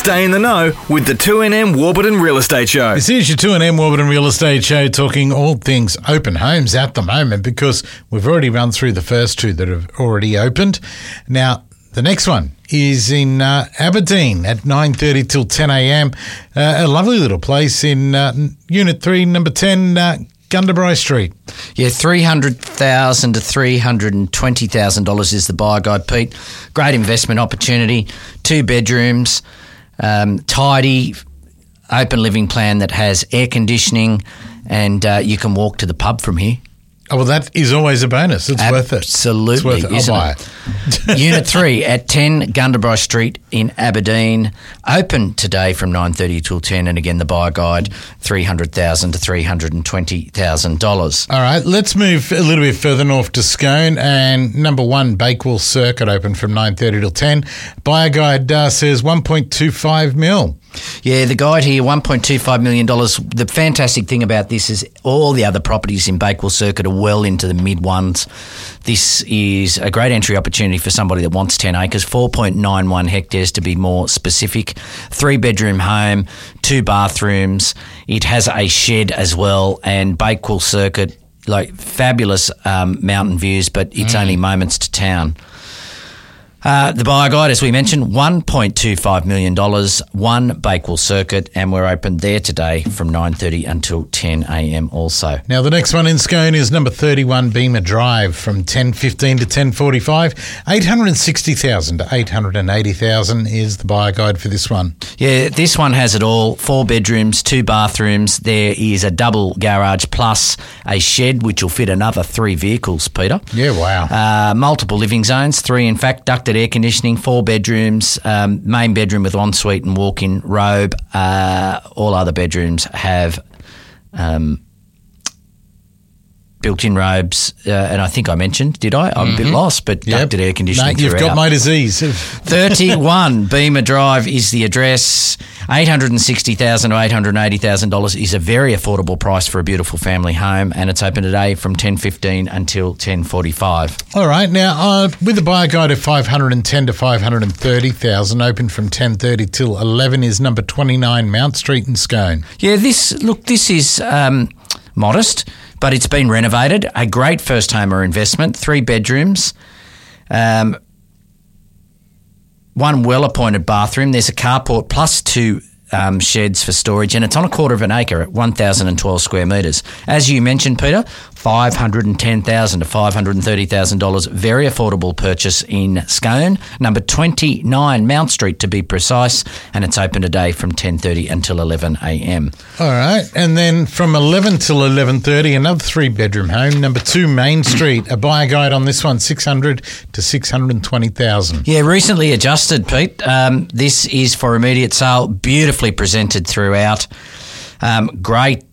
Stay in the know with the 2NM Warburton Real Estate Show. This is your 2NM Warburton Real Estate Show, talking all things open homes at the moment, because we've already run through the first two that have already opened. Now, the next one is in Aberdeen at 9:30 till 10 a.m. A lovely little place in Unit 3, number 10, Gundabai Street. Yeah, $300,000 to $320,000 is the buyer guide, Pete. Great investment opportunity. 2 bedrooms, tidy, open living plan that has air conditioning, and you can walk to the pub from here. Oh, well, that is always a bonus. It's worth it. Absolutely, it's worth it. Isn't I'll buy it? Unit 3 at 10 Gundabai Street in Aberdeen. Open today from 9:30 till 10. And again, the buyer guide, $300,000 to $320,000. All right, let's move a little bit further north to Scone. And number 1, Bakewell Circuit, open from 9:30 till 10. Buyer guide says 1.25 mil. Yeah, the guide here, $1.25 million. The fantastic thing about this is all the other properties in Bakewell Circuit are well into the mid-ones. This is a great entry opportunity for somebody that wants 10 acres, 4.91 hectares to be more specific, 3-bedroom home, 2 bathrooms. It has a shed as well, and Bakewell Circuit, like fabulous mountain views, but it's only moments to town. The buyer guide, as we mentioned, $1.25 million, 1 Bakewell Circuit, and we're open there today from 9:30 until 10 a.m. also. Now, the next one in Scone is number 31 Beamer Drive from 10:15 to 10:45. $860,000 to $880,000 is the buyer guide for this one. Yeah, this one has it all. 4 bedrooms, 2 bathrooms. There is a double garage plus a shed, which will fit another 3 vehicles, Peter. Yeah, wow. Multiple living zones, 3 in fact, ducted air conditioning, 4 bedrooms, main bedroom with ensuite and walk-in robe. All other bedrooms have built-in robes, and I think I mentioned, did I? I'm a bit lost, but ducted air conditioning. Mate, you've got my disease. 31 Beamer Drive is the address. $860,000 to $880,000 is a very affordable price for a beautiful family home, and it's open today from 10:15 until 10:45. All right, now with the buyer guide of $510,000 to $530,000, open from 10:30 till 11, is number 29 Mount Street in Scone. Yeah, this is modest, but it's been renovated. A great first homer investment. 3 bedrooms, 1 well-appointed bathroom. There's a carport plus 2 sheds for storage, and it's on a quarter of an acre at 1,012 square metres. As you mentioned, Peter, $510,000 to $530,000. Very affordable purchase in Scone. Number 29 Mount Street to be precise, and it's open today from 10:30 until 11 a.m. All right, and then from 11 till 11:30, another 3-bedroom home, number 2 Main Street. A buyer guide on this one, $600,000 to $620,000. Yeah, recently adjusted, Pete. This is for immediate sale. Beautifully presented throughout. Great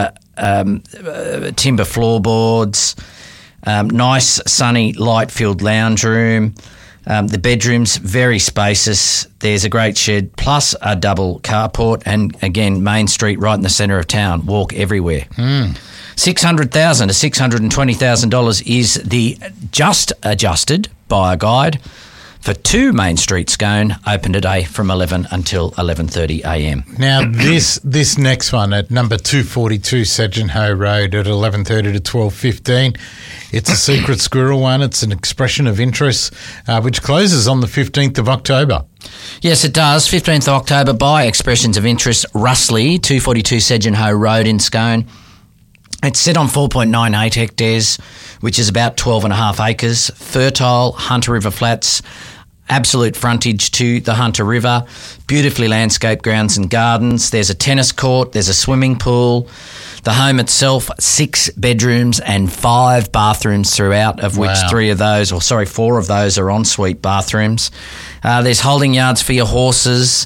timber floorboards. Nice, sunny, light-filled lounge room. The bedrooms, very spacious. There's a great shed plus a double carport, and again, Main Street right in the centre of town. Walk everywhere. $600,000 to $620,000 is the just adjusted buyer guide for 2 Main Street Scone, open today from 11 until 11:30 a.m. Now, this next one at number 242 Sedgenhoe Road at 11:30 to 12:15, it's a secret squirrel one. It's an expression of interest, which closes on the 15th of October. Yes, it does. 15th of October by Expressions of Interest, Russley, 242 Sedgenhoe Road in Scone. It's set on 4.98 hectares, which is about 12.5 acres, fertile Hunter River flats, absolute frontage to the Hunter River, beautifully landscaped grounds and gardens. There's a tennis court, there's a swimming pool. The home itself, 6 bedrooms and 5 bathrooms throughout, of which 4 of those are ensuite bathrooms. There's holding yards for your horses.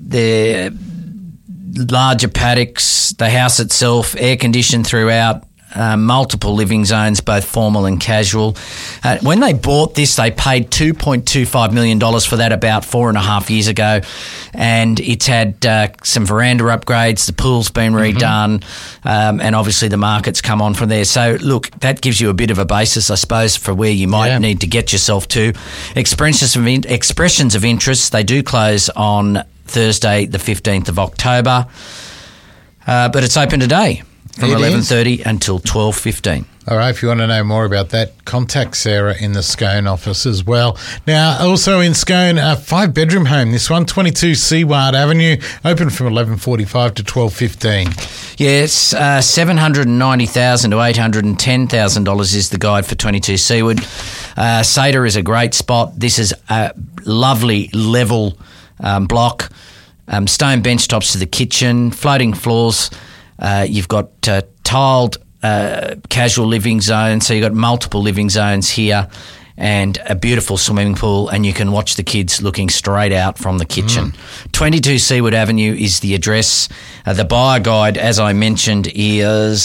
Larger paddocks, the house itself, air conditioned throughout, multiple living zones, both formal and casual. When they bought this, they paid $2.25 million for that about 4.5 years ago, and it's had some veranda upgrades, the pool's been redone, and obviously the market's come on from there. So, look, that gives you a bit of a basis, I suppose, for where you might need to get yourself to. Expressions of interest, they do close on Thursday, the 15th of October, but it's open today from 11:30 until 12:15. All right, if you want to know more about that, contact Sarah in the Scone office as well. Now, also in Scone, a 5-bedroom home, this one, 22 Seward Avenue, open from 11:45 to 12:15. Yes, $790,000 to $810,000 is the guide for 22 Seward. Seder is a great spot. This is a lovely level block, stone bench tops to the kitchen, floating floors. You've got tiled casual living zones, so you've got multiple living zones here and a beautiful swimming pool, and you can watch the kids looking straight out from the kitchen. 22 Seward Avenue is the address. The buyer guide, as I mentioned, is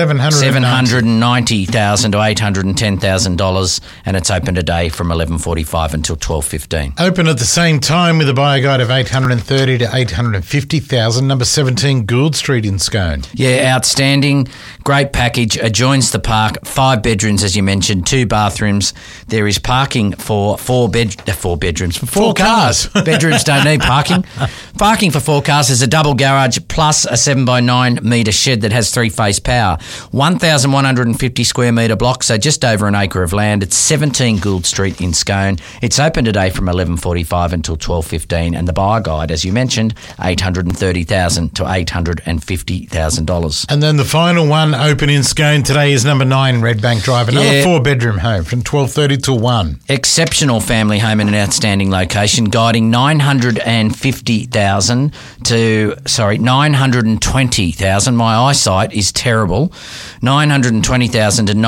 $790,000 to $810,000, and it's open today from 11:45 until 12:15. Open at the same time with a buyer guide of $830,000 to $850,000, number 17 Gould Street in Scone. Yeah, outstanding. Great package. Adjoins the park. 5 bedrooms, as you mentioned, 2 bathrooms. There is parking for 4 bedrooms. For 4 cars. Bedrooms don't need parking. Parking for 4 cars. There's a double garage plus a 7x9 metre shed that has 3-phase power. 1,150 square metre block, so just over an acre of land. It's 17 Gould Street in Scone. It's open today from 11:45 until 12:15, and the buyer guide, as you mentioned, $830,000 to $850,000. And then the final one open in Scone today is number 9 Red Bank Drive, another 4-bedroom home from 12:30 till 1. Exceptional family home in an outstanding location, guiding $920,000 to $920,000. My eyesight is terrible. $920,000 to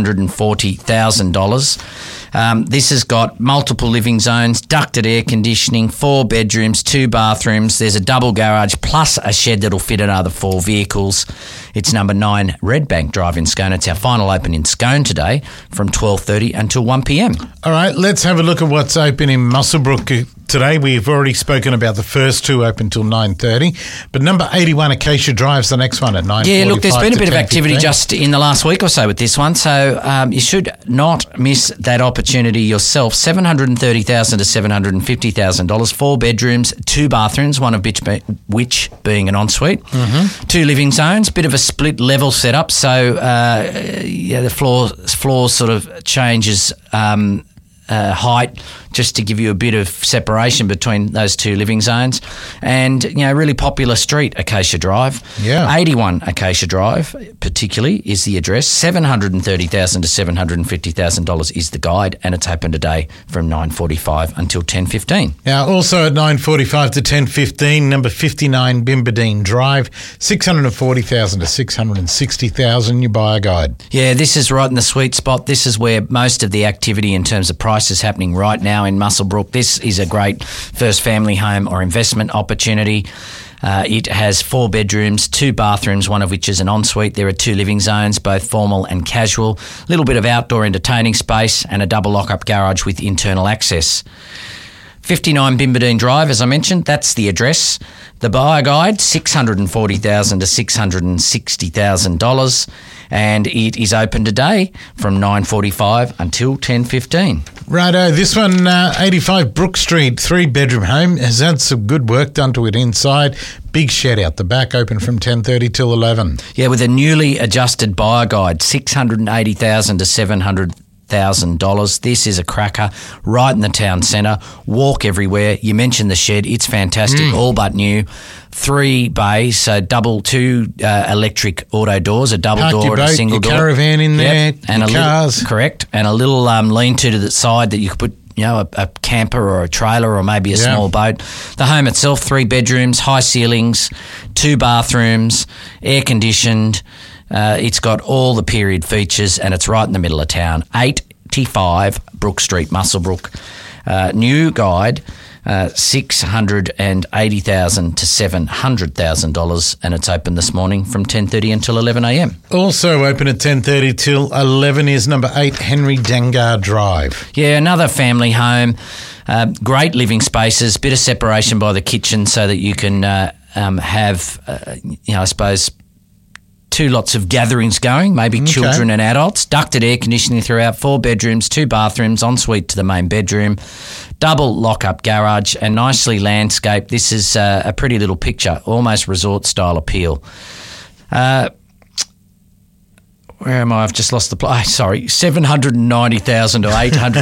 $940,000. This has got multiple living zones, ducted air conditioning, 4 bedrooms, 2 bathrooms. There's a double garage plus a shed that'll fit another 4 vehicles. It's number 9 Red Bank Drive in Scone. It's our final open in Scone today from 12:30 until 1 p.m. All right, let's have a look at what's open in Muswellbrook today. We've already spoken about the first 2 open till 9:30, but number 81 Acacia Drive's the next one at 9:45. Yeah, look, there's been a bit of activity just in the last week or so with this one, so you should not miss that opportunity yourself. $730,000 to $750,000, 4 bedrooms, 2 bathrooms, one of which being an ensuite, 2 living zones, bit of a split level setup, so the floor sort of changes height just to give you a bit of separation between those 2 living zones. And, really popular street, Acacia Drive. Yeah. 81 Acacia Drive, particularly, is the address. $730,000 to $750,000 is the guide, and it's open today from 9:45 until 10:15. Now, also at 9:45 to 10:15, number 59 Bimbadine Drive, $640,000 to $660,000, your buyer guide. Yeah, this is right in the sweet spot. This is where most of the activity in terms of price is happening right now in Muswellbrook. This is a great first family home or investment opportunity. It has 4 bedrooms, 2 bathrooms, one of which is an ensuite. There are 2 living zones, both formal and casual. A little bit of outdoor entertaining space and a double lock-up garage with internal access. 59 Bimbadine Drive, as I mentioned, that's the address. The buyer guide, $640,000 to $660,000, and it is open today from 9:45 until 10:15. Righto, this one, 85 Brook Street, 3-bedroom home, has had some good work done to it inside. Big shed out the back, open from 10:30 till 11. Yeah, with a newly adjusted buyer guide, $680,000 to $700,000. This is a cracker, right in the town centre. Walk everywhere. You mentioned the shed. It's fantastic, all but new. 3 bays, so 2 electric auto doors, a double door and a single door. Caravan in there, and your cars. Correct, and a little lean-to the side that you could put a camper or a trailer or maybe a small boat. The home itself, 3 bedrooms, high ceilings, 2 bathrooms, air-conditioned. It's got all the period features and it's right in the middle of town. 85 Brook Street, Muswellbrook. New guide, $680,000 to $700,000, and it's open this morning from 10:30 until 11 a.m. Also open at 10:30 till 11 is number 8 Henry Dangar Drive. Yeah, another family home. Great living spaces, bit of separation by the kitchen so that you can have, I suppose, two lots of gatherings going, maybe children and adults. Ducted air conditioning throughout, 4 bedrooms, 2 bathrooms, ensuite to the main bedroom, double lock-up garage, and nicely landscaped. This is a pretty little picture, almost resort-style appeal. Where am I? I've just lost the play. Sorry, $790,000 to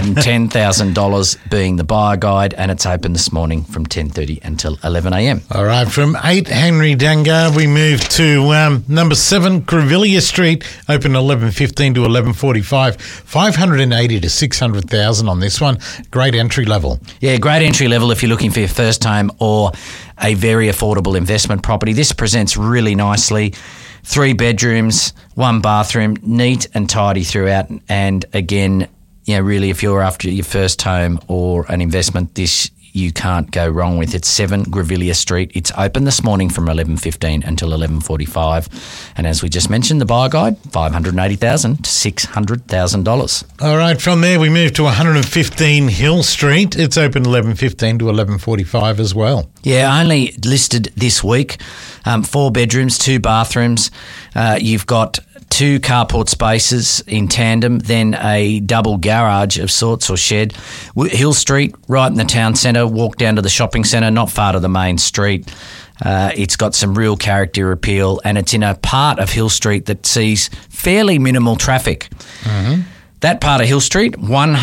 $810,000 being the buyer guide, and it's open this morning from 10:30 until 11 a.m. All right, from 8 Henry Dangar, we move to number 7 Grevillea Street, open 11:15 to 11:45. $580,000 to $600,000 on this one. Great entry level. Yeah, great entry level if you're looking for your first home or a very affordable investment property. This presents really nicely. 3 bedrooms, 1 bathroom, neat and tidy throughout. And again, really, if you're after your first home or an investment, this you can't go wrong with. It's 7 Grevillea Street. It's open this morning from 11:15 until 11:45. And as we just mentioned, the buyer guide, $580,000 to $600,000. All right, from there we move to 115 Hill Street. It's open 11:15 to 11:45 as well. Yeah, only listed this week. 4 bedrooms, 2 bathrooms. You've got 2 carport spaces in tandem, then a double garage of sorts or shed. Hill Street, right in the town centre. Walk down to the shopping centre, not far to the main street. It's got some real character appeal, and it's in a part of Hill Street that sees fairly minimal traffic. Mm-hmm. That part of Hill Street,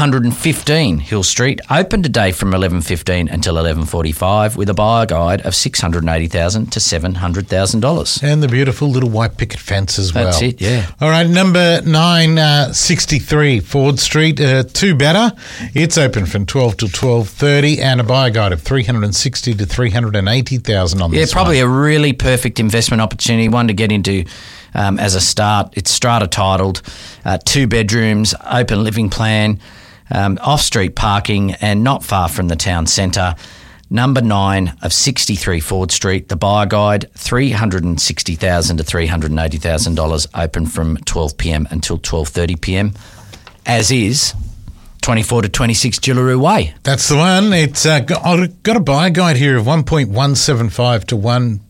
115 Hill Street, open today from 11:15 until 11:45 with a buyer guide of $680,000 to $700,000. And the beautiful little white picket fence as well. That's it, yeah. All right, number 9, 63 Ford Street, 2 better. It's open from 12 till 12:30 and a buyer guide of $360,000 to $380,000 on this one. Yeah, probably a really perfect investment opportunity, one to get into as a start. It's strata titled, 2 bedrooms, open living plan, off-street parking and not far from the town centre. Number 9 of 63 Ford Street, the buyer guide, $360,000 to $380,000, open from 12 p.m. until 12:30 p.m, as is 24 to 26 Jillaroo Way. That's the one. It's got a buyer guide here of 1.175 to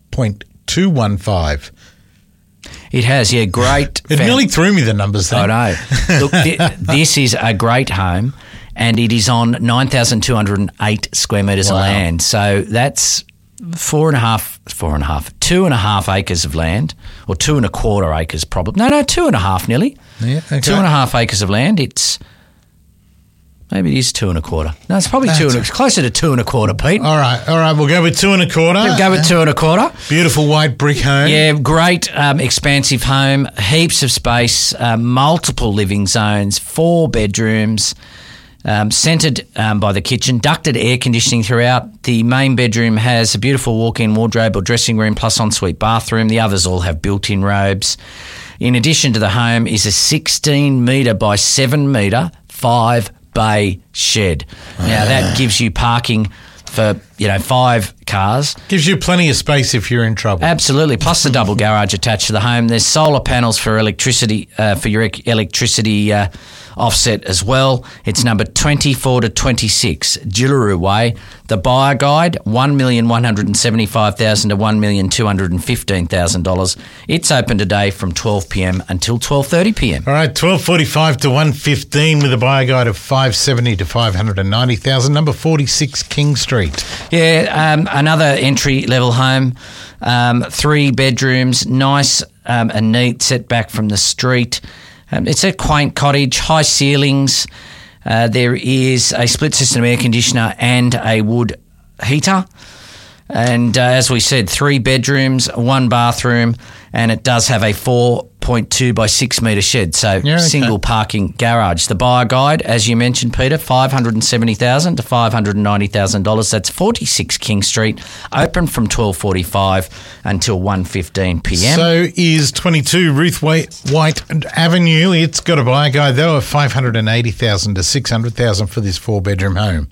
1.215. It has, yeah, great. It nearly threw me, the numbers there. I know. Look, this is a great home, and it is on 9,208 square metres of land. So that's 2.5 acres of land, or 2.25 acres probably. No, 2.5 nearly. Yeah, okay. 2.5 acres of land. Maybe it is 2.25. No, it's probably closer to 2.25, Pete. All right. We'll go with 2.25. We'll go with 2.25. Beautiful white brick home. Yeah, great, expansive home, heaps of space, multiple living zones, 4 bedrooms, centred by the kitchen, ducted air conditioning throughout. The main bedroom has a beautiful walk-in wardrobe or dressing room plus ensuite bathroom. The others all have built-in robes. In addition to the home is a 16 metre by 7 metre 5-bay shed. Now that gives you parking for 5 cars. Gives you plenty of space if you're in trouble. Absolutely. Plus the double garage attached to the home. There's solar panels for electricity for your electricity offset as well. It's number 24 to 26 Jillaroo Way. The buyer guide, $1,175,000 to $1,215,000. It's open today from 12 p.m. until 12:30 p.m. All right, 12:45 to 1:15 with a buyer guide of $570,000 to $590,000. Number 46 King Street. Yeah, another entry-level home, 3 bedrooms, nice and neat, set back from the street. It's a quaint cottage, high ceilings. There is a split system air conditioner and a wood heater. And as we said, 3 bedrooms, 1 bathroom, and it does have a 4.2 by 6 metre shed, so single parking garage. The buyer guide, as you mentioned, Peter, $570,000 to $590,000. That's 46 King Street, open from 12:45 until 1:15 p.m. So is 22 Ruth White Avenue. It's got a buyer guide, though, of $580,000 to $600,000 for this 4-bedroom home.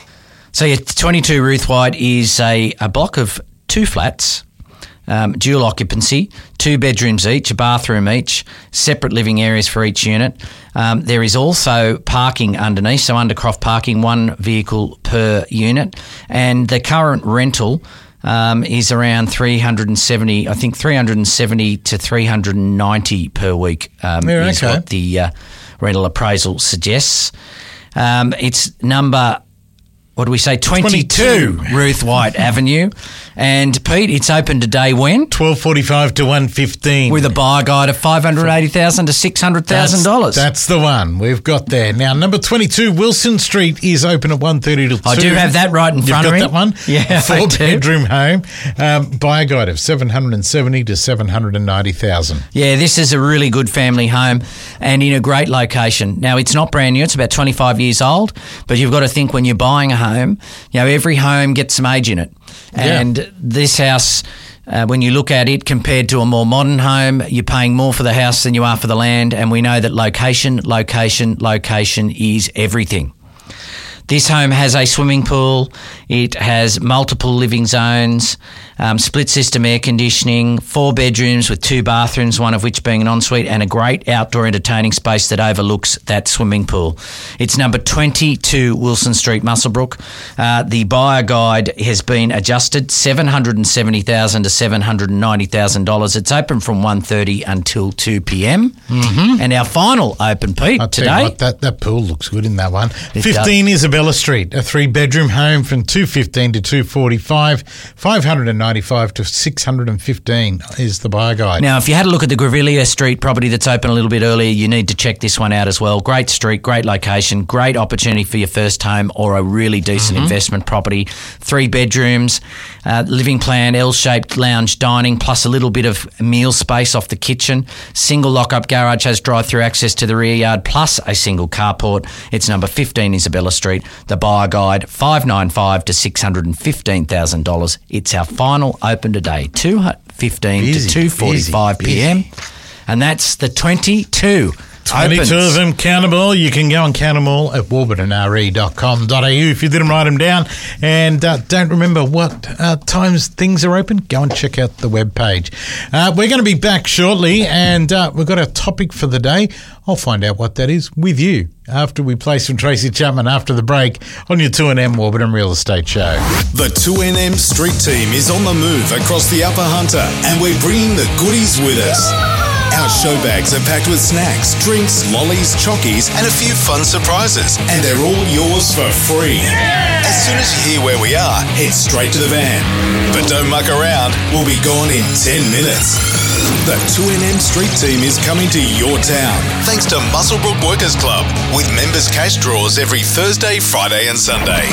So your 22 Ruth White is a block of 2 flats, dual occupancy, 2 bedrooms each, a bathroom each, separate living areas for each unit. There is also parking underneath, so undercroft parking, 1 vehicle per unit. And the current rental is around 370, I think 370 to 390 per week is what the rental appraisal suggests. It's number... What do we say? 22 Ruth White Avenue. And, Pete, it's open today when? 12:45 to 1:15. With a buyer guide of $580,000 to $600,000. That's the one we've got there. Now, number 22 Wilson Street is open at 1:30 till 2. I do have that right in front of me. You've got that one? Yeah, 4-bedroom home. Buyer guide of $770,000 to $790,000. Yeah, this is a really good family home and in a great location. Now, it's not brand new. It's about 25 years old. But you've got to think when you're buying a home, every home gets some age in it. And this house, when you look at it compared to a more modern home, you're paying more for the house than you are for the land. And we know that location is everything. This home has a swimming pool. It has multiple living zones, split system air conditioning, 4 bedrooms with 2 bathrooms, one of which being an ensuite, and a great outdoor entertaining space that overlooks that swimming pool. It's number 22 Wilson Street, Muswellbrook. The buyer guide has been adjusted, $770,000 to $790,000. It's open from 1:30 until 2 p.m. Mm-hmm. And our final open, Pete, today. What, that pool looks good in that one. 15 Isabella Street, a 3-bedroom home from 215 to 245, 595 to 615 is the buyer guide. Now, if you had a look at the Grevillea Street property that's open a little bit earlier, you need to check this one out as well. Great street, great location, great opportunity for your first home or a really decent investment property. 3 bedrooms, living plan, L-shaped lounge dining, plus a little bit of meal space off the kitchen. Single lock-up garage, has drive-through access to the rear yard, plus a single carport. It's number 15 Isabella Street. The buyer guide, $595,000 to $615,000. It's our final open today, 2:15 to 2:45 p.m. And that's the 22 22 of them, count them all. You can go and count them all at warburtonre.com.au if you didn't write them down. And don't remember what times things are open, go and check out the webpage. We're going to be back shortly, and we've got our topic for the day. I'll find out what that is with you after we play some Tracy Chapman after the break on your 2NM Warburton Real Estate Show. The 2NM Street Team is on the move across the Upper Hunter, and we're bringing the goodies with us. Our show bags are packed with snacks, drinks, lollies, chockies, and a few fun surprises. And they're all yours for free. Yeah! As soon as you hear where we are, head straight to the van. But don't muck around, we'll be gone in 10 minutes. The 2NM Street Team is coming to your town, thanks to Muswellbrook Workers Club, with members' cash draws every Thursday, Friday and Sunday.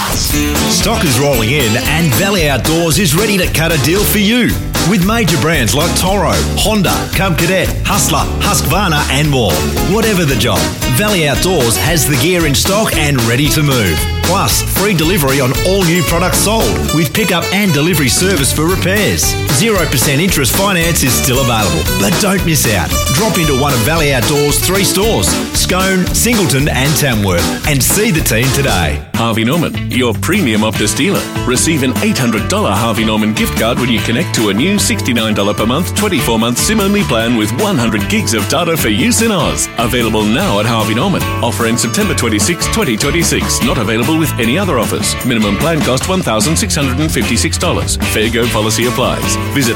Stock is rolling in and Valley Outdoors is ready to cut a deal for you. With major brands like Toro, Honda, Cub Cadet, Hustler, Husqvarna and more. Whatever the job, Valley Outdoors has the gear in stock and ready to move. Plus, free delivery on all new products sold with pickup and delivery service for repairs. 0% interest finance is still available. But don't miss out. Drop into one of Valley Outdoors' 3 stores, Scone, Singleton and Tamworth, and see the team today. Harvey Norman, your premium Optus dealer. Receive an $800 Harvey Norman gift card when you connect to a new $69 per month, 24-month SIM-only plan with 100 gigs of data for use in Oz. Available now at Harvey Norman. Offer ends September 26, 2026. Not available with any other offers. Minimum plan cost $1,656. Fair go policy applies. Visit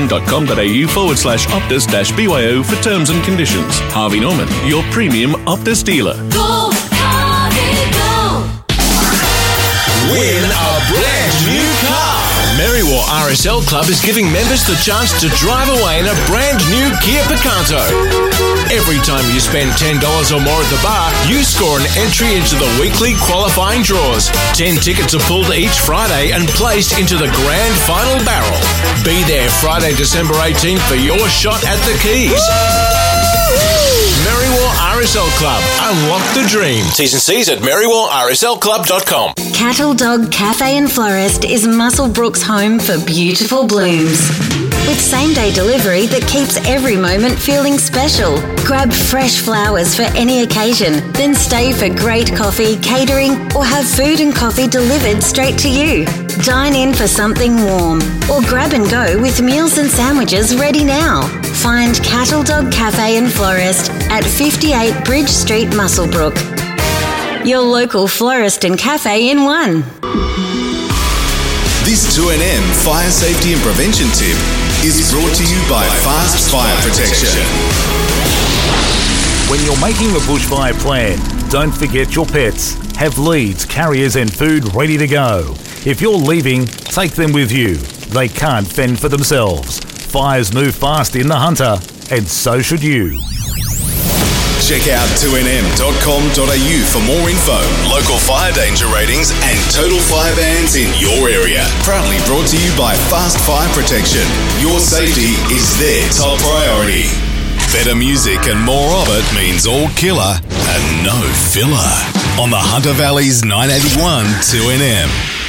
hn.com.au/Optus-BYO for terms and conditions. Harvey Norman, your premium Optus dealer. Go, Harvey, go! Win a brand new car. Merriwa RSL Club is giving members the chance to drive away in a brand new Kia Picanto. Every time you spend $10 or more at the bar, you score an entry into the weekly qualifying draws. 10 tickets are pulled each Friday and placed into the grand final barrel. Be there Friday, December 18th for your shot at the keys. Merriwell RSL Club. Unlock the dream. T's and C's at merriwellrslclub.com. Cattle Dog Cafe and Florist is Musselbrook's home for beautiful blooms. With same-day delivery that keeps every moment feeling special. Grab fresh flowers for any occasion, then stay for great coffee, catering, or have food and coffee delivered straight to you. Dine in for something warm, or grab and go with meals and sandwiches ready now. Find Cattle Dog Cafe and Florist at 58 Bridge Street, Musselbrook. Your local florist and cafe in one. This 2NM fire safety and prevention tip is brought to you by Fast Fire Protection. When you're making a bushfire plan, don't forget your pets. Have leads, carriers and food ready to go. If you're leaving, take them with you. They can't fend for themselves. Fires move fast in the Hunter, and so should you. Check out 2nm.com.au for more info, local fire danger ratings and total fire bans in your area. Proudly brought to you by Fast Fire Protection. Your safety is their top priority. Better music and more of it means all killer and no filler. On the Hunter Valley's 981 2NM.